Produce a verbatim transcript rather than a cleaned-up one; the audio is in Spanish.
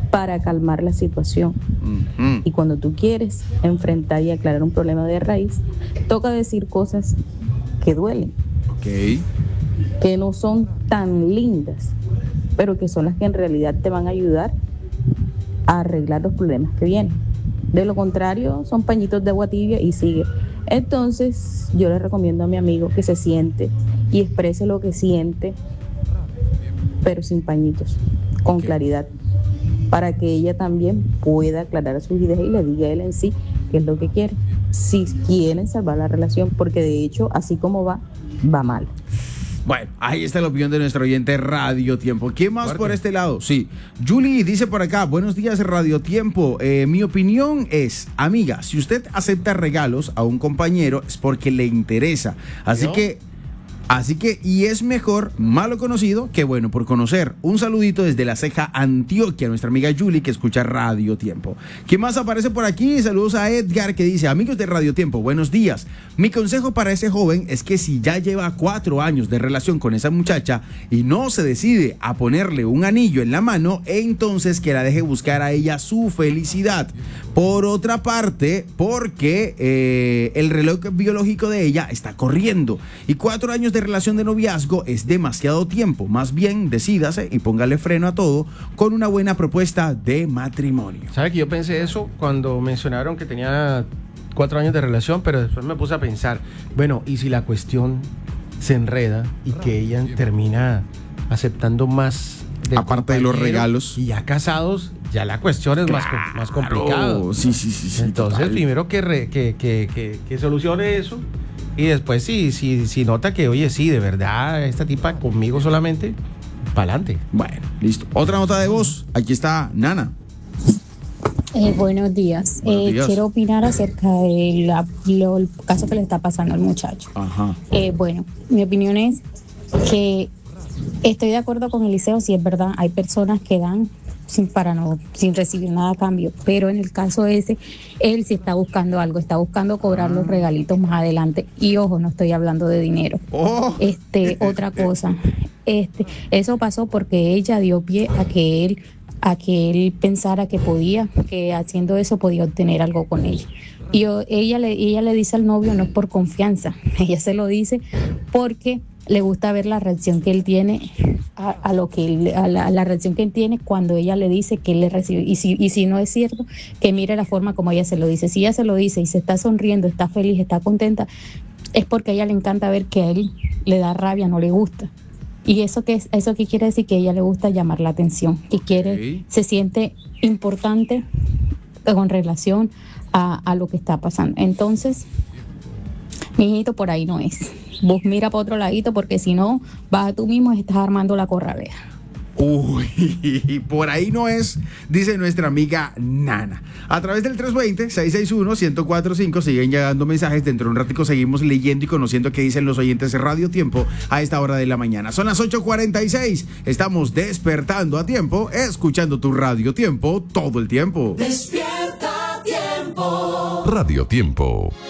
para calmar la situación. Uh-huh. Y cuando tú quieres enfrentar y aclarar un problema de raíz, toca decir cosas que duelen, okay, que no son tan lindas, pero que son las que en realidad te van a ayudar a arreglar los problemas que vienen. De lo contrario, son pañitos de agua tibia y sigue. Entonces, yo le recomiendo a mi amigo que se siente y exprese lo que siente, pero sin pañitos, con okay, claridad, para que ella también pueda aclarar sus ideas y le diga a él en sí qué es lo que quiere, si quieren salvar la relación, porque de hecho, así como va, va mal. Bueno, ahí está la opinión de nuestro oyente Radio Tiempo. ¿Quién más por este lado? Sí, Julie dice por acá, buenos días Radio Tiempo. Eh, mi opinión es, amiga, si usted acepta regalos a un compañero es porque le interesa. Así ¿no? que... Así que, y es mejor malo conocido que bueno por conocer. Un saludito desde La Ceja, Antioquia, nuestra amiga Julie, que escucha Radio Tiempo. ¿Quién más aparece por aquí? Saludos a Edgar, que dice, amigos de Radio Tiempo, buenos días. Mi consejo para ese joven es que si ya lleva cuatro años de relación con esa muchacha y no se decide a ponerle un anillo en la mano, entonces que la deje buscar a ella su felicidad. Por otra parte, porque eh, el reloj biológico de ella está corriendo y cuatro años de relación de noviazgo es demasiado tiempo. Más bien decídase y póngale freno a todo con una buena propuesta de matrimonio. ¿Sabe que yo pensé eso cuando mencionaron que tenía cuatro años de relación, pero después me puse a pensar, bueno, ¿y si la cuestión se enreda y que ella termina aceptando más aparte de los regalos y ya casados? Ya la cuestión es claro, más, más complicada. Sí, sí, sí, sí. Entonces, total. primero que, re, que, que, que, que solucione eso. Y después, si, si, si nota que, oye, sí, de verdad, esta tipa conmigo solamente, para adelante. Bueno, listo. Otra nota de voz. Aquí está Nana. Eh, buenos días. Buenos eh, días. Quiero opinar acerca del caso que le está pasando al muchacho. Ajá. Eh, bueno, mi opinión es que estoy de acuerdo con Eliseo, si es verdad, hay personas que dan sin para no sin recibir nada a cambio, pero en el caso ese él sí está buscando algo, está buscando cobrar ah. los regalitos más adelante y ojo, no estoy hablando de dinero. Oh. Este otra cosa, este eso pasó porque ella dio pie a que él a que él pensara que podía, que haciendo eso podía obtener algo con ella. Y yo, ella le ella le dice al novio no es por confianza, ella se lo dice porque le gusta ver la reacción que él tiene a, a lo que él, a, la, a la reacción que él tiene cuando ella le dice que él le recibe, y si, y si no es cierto, que mire la forma como ella se lo dice. Si ella se lo dice y se está sonriendo, está feliz, está contenta, es porque a ella le encanta ver que a él le da rabia, no le gusta. Y eso que eso que quiere decir que a ella le gusta llamar la atención, que quiere, okay. se siente importante con relación a, a lo que está pasando. Entonces, mijito, por ahí no es. Vos mira para otro ladito porque si no, vas tú mismo y estás armando la corralera. Uy, por ahí no es, dice nuestra amiga Nana. A través del tres dos cero, seis seis uno, uno cero cuatro cinco siguen llegando mensajes. Dentro de un ratico seguimos leyendo y conociendo qué dicen los oyentes de Radio Tiempo a esta hora de la mañana. Son las ocho cuarenta y seis. Estamos despertando a tiempo, escuchando tu Radio Tiempo todo el tiempo. Despierta a tiempo. Radio Tiempo.